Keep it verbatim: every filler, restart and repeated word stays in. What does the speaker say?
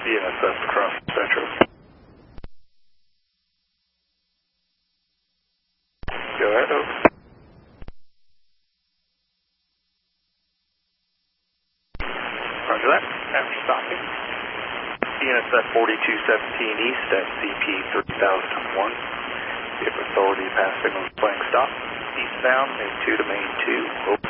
E N S F across Central. Go ahead, over. Roger that. After stopping. E N S F forty-two seventeen East at C P three thousand one. We have authority passing on flank stop. Eastbound, main two to main two. Over.